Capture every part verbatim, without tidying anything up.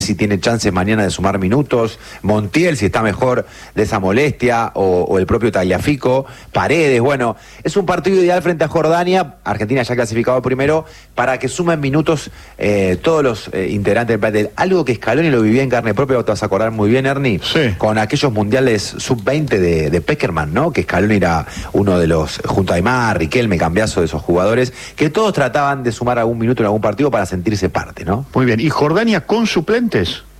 si tiene chances mañana de sumar minutos, Montiel si está mejor de esa molestia, o, o el propio Tagliafico, Paredes. Bueno, es un partido ideal frente a Jordania, Argentina ya clasificado primero, para que sumen minutos eh, todos los eh, integrantes del plantel. Algo que Scaloni lo vivía en carne propia, vos te vas a acordar muy bien, Ernie, sí, con aquellos mundiales sub veinte de, de Peckerman, ¿no? Que Scaloni era uno de los, junto a Aymar, Riquelme, Cambiaso, de esos jugadores, que todos trataban de sumar algún minuto en algún partido para sentirse parte, ¿no? Muy bien, ¿y Jordania con suplentes?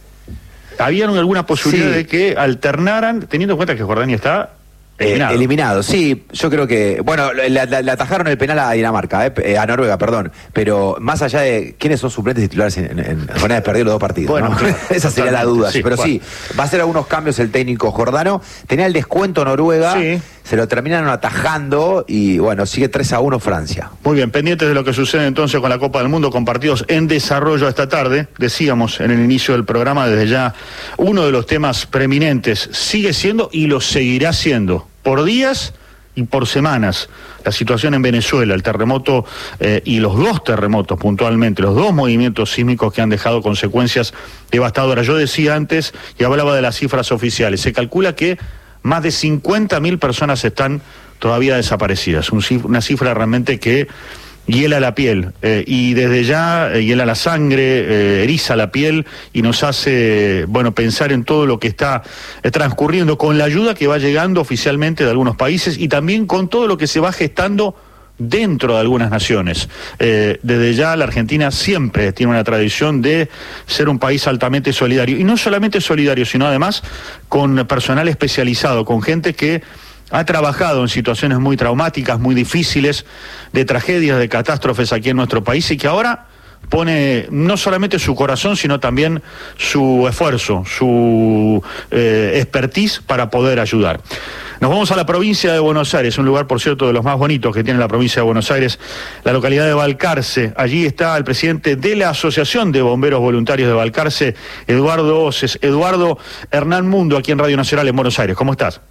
¿Había alguna posibilidad sí. de que alternaran, teniendo en cuenta que Jordania está eliminado? Eh, eliminado, sí, yo creo que, bueno, le, le, le atajaron el penal a Dinamarca, eh, a Noruega, perdón, pero más allá de quiénes son suplentes titulares en, en, en Jordania, perdió los dos partidos, bueno, ¿no? claro, esa sería la duda, sí, pero bueno. sí, va a hacer algunos cambios el técnico jordano, tenía el descuento Noruega, sí. se lo terminaron atajando y bueno, sigue tres a uno Francia. Muy bien, pendientes de lo que sucede entonces con la Copa del Mundo, con partidos en desarrollo esta tarde, decíamos en el inicio del programa, desde ya uno de los temas preeminentes sigue siendo y lo seguirá siendo por días y por semanas, la situación en Venezuela, el terremoto eh, y los dos terremotos puntualmente, los dos movimientos sísmicos que han dejado consecuencias devastadoras. Yo decía antes y hablaba de las cifras oficiales, se calcula que más de cincuenta mil personas están todavía desaparecidas, un, una cifra realmente que hiela la piel, eh, y desde ya eh, hiela la sangre, eh, eriza la piel y nos hace, bueno, pensar en todo lo que está eh, transcurriendo con la ayuda que va llegando oficialmente de algunos países y también con todo lo que se va gestando dentro de algunas naciones. Eh, desde ya la Argentina siempre tiene una tradición de ser un país altamente solidario, y no solamente solidario, sino además con personal especializado, con gente que ha trabajado en situaciones muy traumáticas, muy difíciles, de tragedias, de catástrofes aquí en nuestro país, y que ahora pone no solamente su corazón, sino también su esfuerzo, su eh, expertise para poder ayudar. Nos vamos a la provincia de Buenos Aires, un lugar, por cierto, de los más bonitos que tiene la provincia de Buenos Aires, la localidad de Balcarce. Allí está el presidente de la Asociación de Bomberos Voluntarios de Balcarce, Eduardo Oces. Eduardo, Hernán Mundo, aquí en Radio Nacional en Buenos Aires. ¿Cómo estás?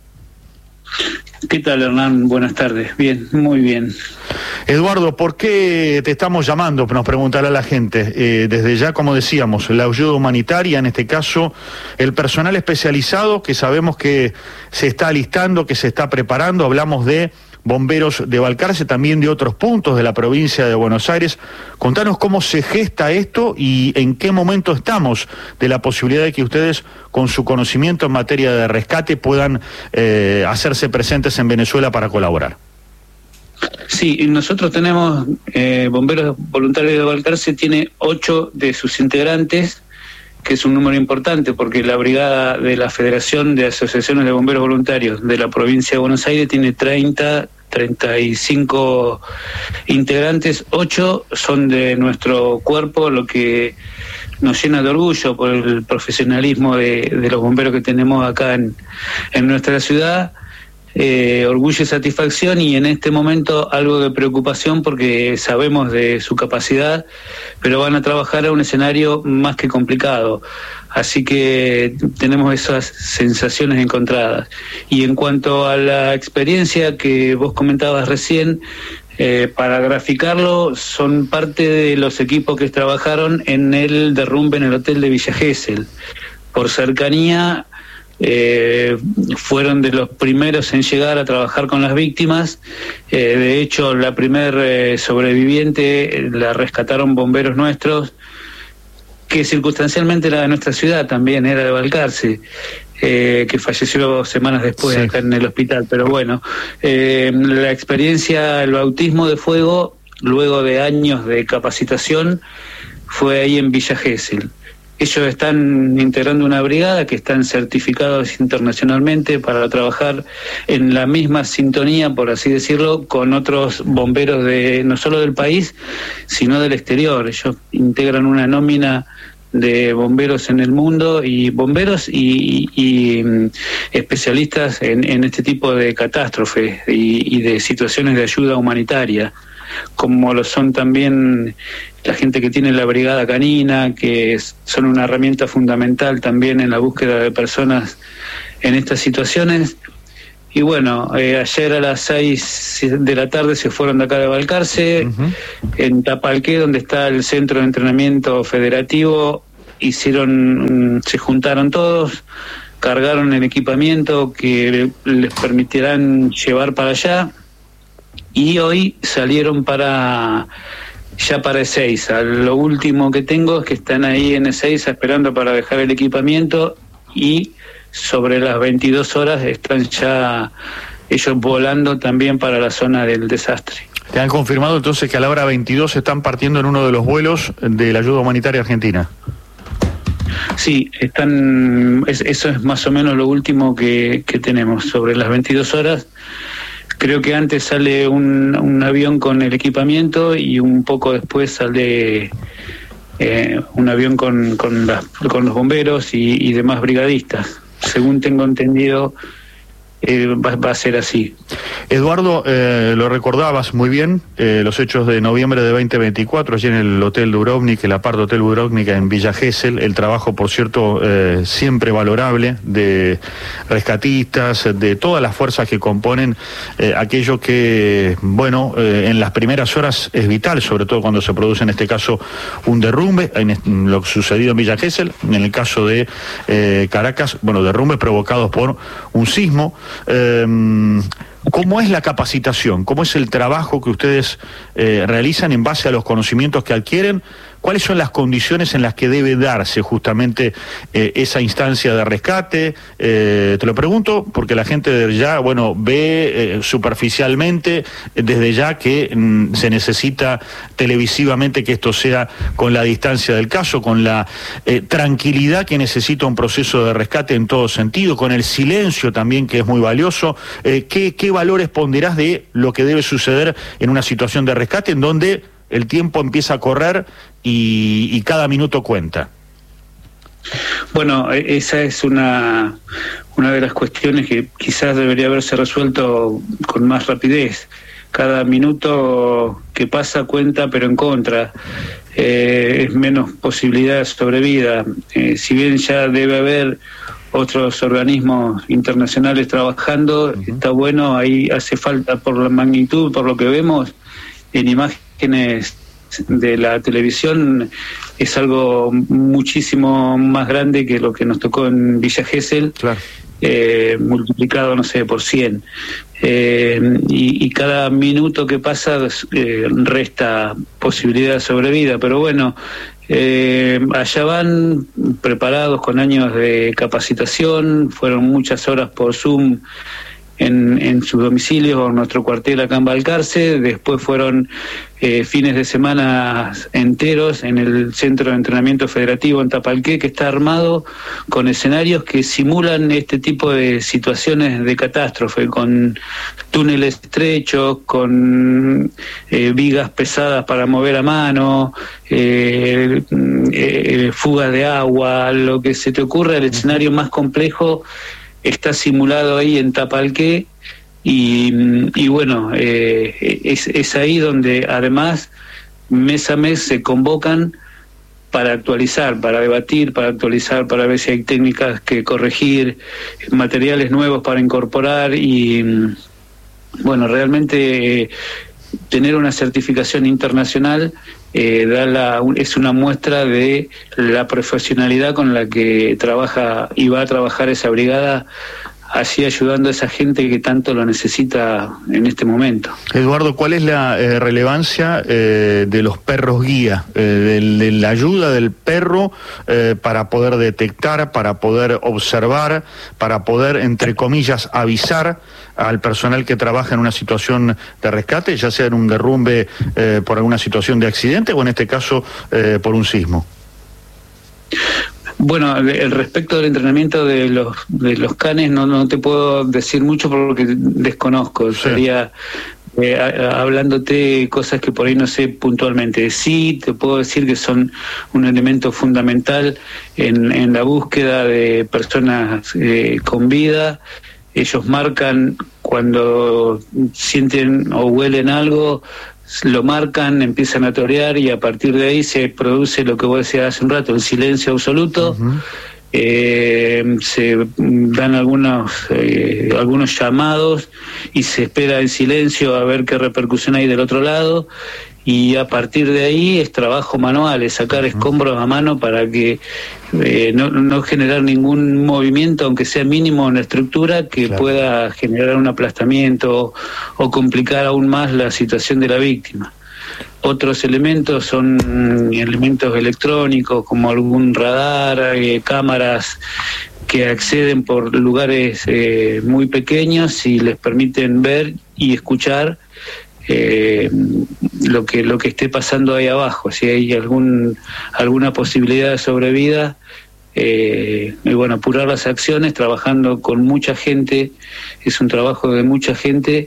¿Qué tal, Hernán? Buenas tardes. Bien, muy bien. Eduardo, ¿por qué te estamos llamando? Nos preguntará la gente. Eh, desde ya, como decíamos, la ayuda humanitaria, en este caso, el personal especializado que sabemos que se está alistando, que se está preparando. Hablamos de bomberos de Balcarce, también de otros puntos de la provincia de Buenos Aires. Contanos cómo se gesta esto y en qué momento estamos de la posibilidad de que ustedes, con su conocimiento en materia de rescate, puedan eh, hacerse presentes en Venezuela para colaborar. Sí, nosotros tenemos, eh, Bomberos Voluntarios de Balcarce tiene ocho de sus integrantes, que es un número importante porque la brigada de la Federación de Asociaciones de Bomberos Voluntarios de la provincia de Buenos Aires tiene treinta, treinta y cinco integrantes, ocho son de nuestro cuerpo, lo que nos llena de orgullo por el profesionalismo de, de los bomberos que tenemos acá en, en nuestra ciudad. Eh, orgullo y satisfacción, y en este momento algo de preocupación porque sabemos de su capacidad, pero van a trabajar a un escenario más que complicado, así que tenemos esas sensaciones encontradas. Y en cuanto a la experiencia que vos comentabas recién, eh, para graficarlo, son parte de los equipos que trabajaron en el derrumbe en el hotel de Villa Gesell. Por cercanía, Eh, fueron de los primeros en llegar a trabajar con las víctimas. Eh, de hecho, la primer eh, sobreviviente eh, la rescataron bomberos nuestros, que circunstancialmente era de nuestra ciudad también, era de Balcarce, eh, que falleció semanas después sí. acá en el hospital. Pero bueno, eh, la experiencia, el bautismo de fuego, luego de años de capacitación, fue ahí en Villa Gesell. Ellos están integrando una brigada que están certificados internacionalmente para trabajar en la misma sintonía, por así decirlo, con otros bomberos de no solo del país, sino del exterior. Ellos integran una nómina de bomberos en el mundo, y bomberos y, y, y especialistas en, en este tipo de catástrofes y, y de situaciones de ayuda humanitaria, como lo son también la gente que tiene la brigada canina, que es, son una herramienta fundamental también en la búsqueda de personas en estas situaciones. Y bueno, eh, ayer a las seis de la tarde se fueron de acá de Balcarce, uh-huh. en Tapalqué, donde está el centro de entrenamiento federativo, hicieron, se juntaron todos, cargaron el equipamiento que les permitirán llevar para allá, y hoy salieron para ya para Ezeiza. Lo último que tengo es que están ahí en Ezeiza esperando para dejar el equipamiento, y sobre las veintidós horas están ya ellos volando también para la zona del desastre. ¿Te han confirmado entonces que a la hora veintidós están partiendo en uno de los vuelos de la ayuda humanitaria argentina? Sí, están, es, eso es más o menos lo último que, que tenemos, sobre las veintidós horas. Creo que antes sale un, un avión con el equipamiento, y un poco después sale eh, un avión con, con, las, con los bomberos y, y demás brigadistas. Según tengo entendido, eh, va, va a ser así. Eduardo, eh, lo recordabas muy bien, eh, los hechos de noviembre de veinte veinticuatro, allí en el Hotel Dubrovnik, el Apart Hotel Dubrovnik en Villa Gesell, el trabajo, por cierto, eh, siempre valorable de rescatistas, de todas las fuerzas que componen eh, aquello que, bueno, eh, en las primeras horas es vital, sobre todo cuando se produce en este caso un derrumbe, en, en lo sucedido en Villa Gesell, en el caso de eh, Caracas, bueno, derrumbes provocados por un sismo. Eh, ¿Cómo es la capacitación? ¿Cómo es el trabajo que ustedes eh, realizan en base a los conocimientos que adquieren? ¿Cuáles son las condiciones en las que debe darse justamente eh, esa instancia de rescate? Eh, te lo pregunto porque la gente desde ya, bueno, ve eh, superficialmente desde ya que mm, se necesita televisivamente que esto sea con la distancia del caso, con la eh, tranquilidad que necesita un proceso de rescate en todo sentido, con el silencio también que es muy valioso. Eh, ¿qué, qué valores ponderás de lo que debe suceder en una situación de rescate en donde el tiempo empieza a correr y, y cada minuto cuenta? Bueno, esa es una, una de las cuestiones que quizás debería haberse resuelto con más rapidez. Cada minuto que pasa cuenta, pero en contra. Eh, es menos posibilidad de sobrevida. Eh, si bien ya debe haber otros organismos internacionales trabajando, uh-huh. Está bueno, ahí hace falta, por la magnitud, por lo que vemos en imágenes de la televisión, es algo muchísimo más grande que lo que nos tocó en Villa Gesell, claro. eh, multiplicado, no sé, por cien. Eh, y, y cada minuto que pasa eh, resta posibilidad de sobrevida, pero bueno, eh, allá van preparados con años de capacitación, fueron muchas horas por Zoom en, en sus domicilios o en nuestro cuartel acá en Balcarce, después fueron eh, fines de semana enteros en el Centro de Entrenamiento Federativo en Tapalqué, que está armado con escenarios que simulan este tipo de situaciones de catástrofe, con túneles estrechos, con eh, vigas pesadas para mover a mano, eh, eh, fugas de agua, lo que se te ocurra. El escenario más complejo está simulado ahí en Tapalqué, y, y bueno, eh, es, es ahí donde además mes a mes se convocan para actualizar, para debatir, para actualizar, para ver si hay técnicas que corregir, materiales nuevos para incorporar, y bueno, realmente eh, tener una certificación internacional eh, da la, es una muestra de la profesionalidad con la que trabaja y va a trabajar esa brigada, así ayudando a esa gente que tanto lo necesita en este momento. Eduardo, ¿cuál es la eh, relevancia eh, de los perros guía, eh, de, de la ayuda del perro eh, para poder detectar, para poder observar, para poder, entre comillas, avisar al personal que trabaja en una situación de rescate, ya sea en un derrumbe eh, por alguna situación de accidente o en este caso eh, por un sismo? Bueno, el respecto del entrenamiento de los de los canes no no te puedo decir mucho porque desconozco. Sí. Sería eh, a, hablándote cosas que por ahí no sé puntualmente. Sí, te puedo decir que son un elemento fundamental en, en la búsqueda de personas eh, con vida. Ellos marcan cuando sienten o huelen algo, lo marcan, empiezan a torear, y a partir de ahí se produce lo que vos decías hace un rato, el silencio absoluto. Uh-huh. eh, se dan algunos eh, algunos llamados y se espera en silencio a ver qué repercusión hay del otro lado, y a partir de ahí es trabajo manual, es sacar escombros a mano para que eh, no, no generar ningún movimiento, aunque sea mínimo en la estructura, que claro. pueda generar un aplastamiento o complicar aún más la situación de la víctima. Otros elementos son elementos electrónicos como algún radar, eh, cámaras que acceden por lugares eh, muy pequeños y les permiten ver y escuchar eh, lo que lo que esté pasando ahí abajo, si hay algún alguna posibilidad de sobrevida, eh, y bueno, apurar las acciones trabajando con mucha gente, es un trabajo de mucha gente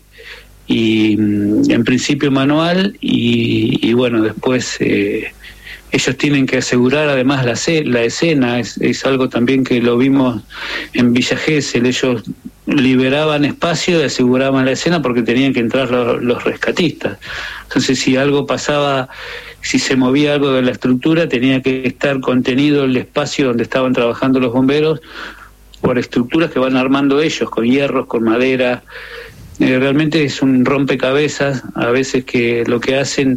y en principio manual y, y bueno, después eh, ellos tienen que asegurar además la, la escena, es, es algo también que lo vimos en Villa Gesell, ellos liberaban espacio y aseguraban la escena porque tenían que entrar los, los rescatistas. Entonces si algo pasaba, si se movía algo de la estructura, tenía que estar contenido el espacio donde estaban trabajando los bomberos por estructuras que van armando ellos, con hierros, con madera. Eh, realmente es un rompecabezas a veces que lo que hacen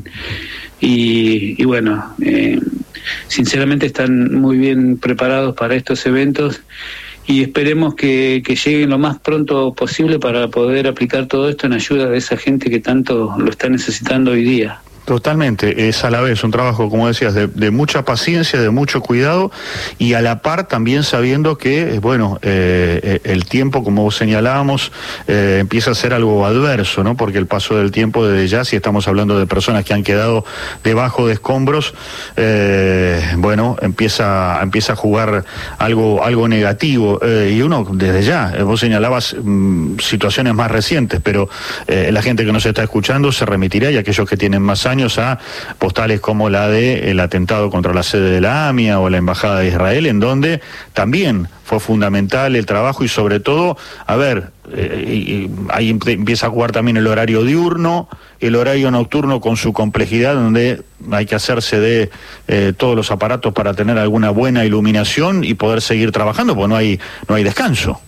y, y bueno, eh, sinceramente están muy bien preparados para estos eventos y esperemos que, que lleguen lo más pronto posible para poder aplicar todo esto en ayuda de esa gente que tanto lo está necesitando hoy día. Totalmente, es a la vez un trabajo, como decías, de, de mucha paciencia, de mucho cuidado y a la par también sabiendo que, bueno, eh, el tiempo, como señalábamos, eh, empieza a ser algo adverso, ¿no? Porque el paso del tiempo desde ya, si estamos hablando de personas que han quedado debajo de escombros, eh, bueno, empieza, empieza a jugar algo, algo negativo eh, y uno desde ya, vos señalabas mmm, situaciones más recientes, pero eh, la gente que nos está escuchando se remitirá y aquellos que tienen más años a postales como la de el atentado contra la sede de la AMIA o la Embajada de Israel, en donde también fue fundamental el trabajo y sobre todo, a ver, eh, y ahí empieza a jugar también el horario diurno, el horario nocturno con su complejidad, donde hay que hacerse de eh, todos los aparatos para tener alguna buena iluminación y poder seguir trabajando, porque no hay, no hay descanso.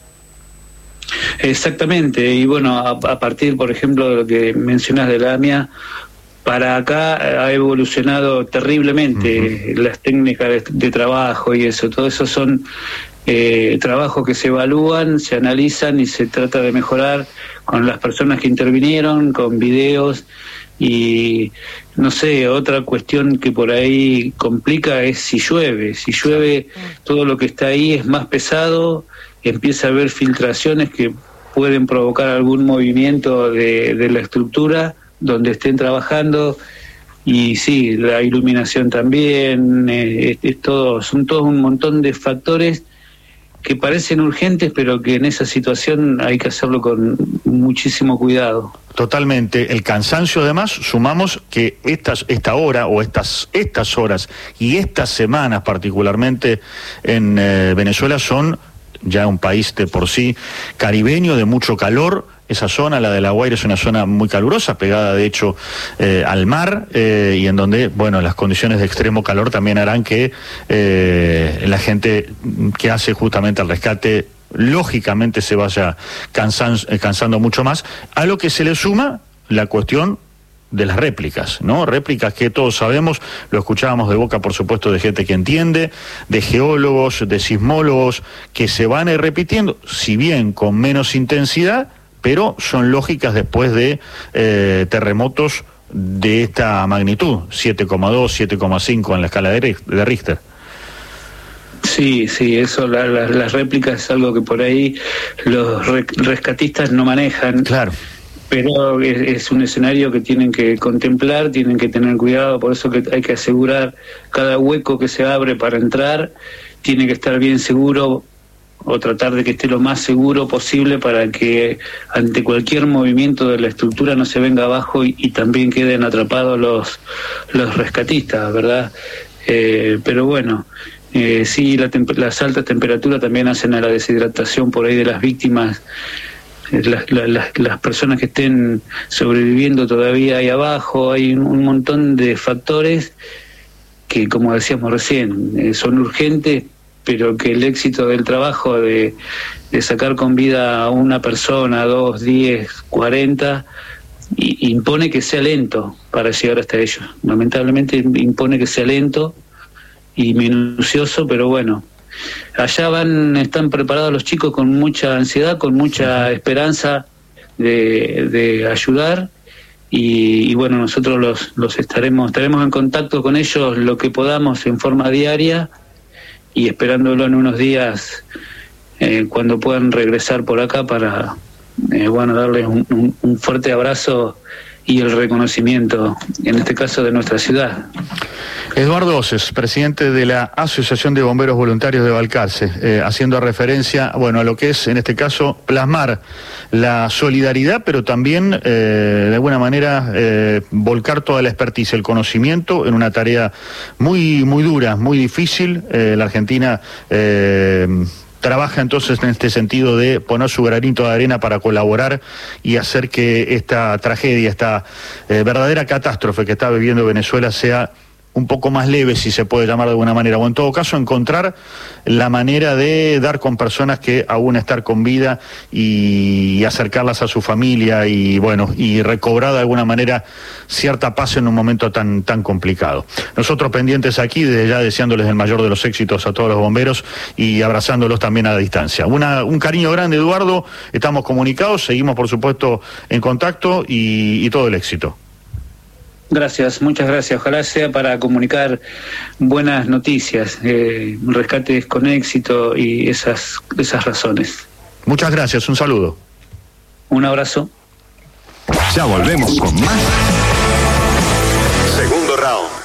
Exactamente, y bueno, a, a partir, por ejemplo, de lo que mencionas de la AMIA, para acá ha evolucionado terriblemente uh-huh. las técnicas de, de trabajo y eso, todo eso son eh, trabajos que se evalúan, se analizan y se trata de mejorar con las personas que intervinieron, con videos y no sé, otra cuestión que por ahí complica es si llueve, si llueve todo lo que está ahí es más pesado, empieza a haber filtraciones que pueden provocar algún movimiento de, de la estructura donde estén trabajando y sí, la iluminación también, eh, es, es todo, son todos un montón de factores que parecen urgentes pero que en esa situación hay que hacerlo con muchísimo cuidado. Totalmente, el cansancio además, sumamos que estas, esta hora o estas, estas horas y estas semanas particularmente en eh, Venezuela son ya un país de por sí caribeño, de mucho calor. Esa zona, la de La Guaira, es una zona muy calurosa, pegada de hecho eh, al mar, eh, y en donde, bueno, las condiciones de extremo calor también harán que eh, la gente que hace justamente el rescate, lógicamente se vaya cansan, eh, cansando mucho más, a lo que se le suma la cuestión de las réplicas, ¿no? Réplicas que todos sabemos, lo escuchábamos de boca, por supuesto, de gente que entiende, de geólogos, de sismólogos, que se van a ir repitiendo, si bien con menos intensidad, pero son lógicas después de eh, terremotos de esta magnitud, siete coma dos, siete coma cinco en la escala de Richter. Sí, sí, eso, la, la, las réplicas es algo que por ahí los re, rescatistas no manejan. Claro. Pero es, es un escenario que tienen que contemplar, tienen que tener cuidado, por eso que hay que asegurar cada hueco que se abre para entrar, tiene que estar bien seguro, o tratar de que esté lo más seguro posible para que ante cualquier movimiento de la estructura no se venga abajo y, y también queden atrapados los los rescatistas, ¿verdad? Eh, pero bueno, eh, sí, la las altas temperaturas también hacen a la deshidratación por ahí de las víctimas, eh, las, las, las personas que estén sobreviviendo todavía ahí abajo, hay un, un montón de factores que, como decíamos recién, eh, son urgentes, pero que el éxito del trabajo de, de sacar con vida a una persona, dos, diez, cuarenta, y impone que sea lento para llegar hasta ellos. Lamentablemente impone que sea lento y minucioso, pero bueno, allá van, están preparados los chicos con mucha ansiedad, con mucha esperanza de, de ayudar, y, y bueno, nosotros los, los estaremos, estaremos en contacto con ellos lo que podamos en forma diaria, y esperándolo en unos días eh, cuando puedan regresar por acá para eh, bueno, darles un, un, un fuerte abrazo y el reconocimiento, en este caso de nuestra ciudad. Eduardo Oces, presidente de la Asociación de Bomberos Voluntarios de Balcarce, eh, haciendo referencia, bueno, a lo que es, en este caso, plasmar la solidaridad, pero también, eh, de alguna manera, eh, volcar toda la expertise, el conocimiento, en una tarea muy, muy dura, muy difícil. Eh, la Argentina Eh, trabaja entonces en este sentido de poner su granito de arena para colaborar y hacer que esta tragedia, esta eh, verdadera catástrofe que está viviendo Venezuela sea un poco más leve, si se puede llamar de alguna manera, o en todo caso encontrar la manera de dar con personas que aún están con vida y, y acercarlas a su familia y bueno, y recobrar de alguna manera cierta paz en un momento tan, tan complicado. Nosotros pendientes aquí, desde ya deseándoles el mayor de los éxitos a todos los bomberos y abrazándolos también a la distancia. Una, un cariño grande, Eduardo, estamos comunicados, seguimos por supuesto en contacto y, y todo el éxito. Gracias, muchas gracias. Ojalá sea para comunicar buenas noticias, eh, rescates con éxito y esas, esas razones. Muchas gracias, un saludo. Un abrazo. Ya volvemos con más. Segundo round.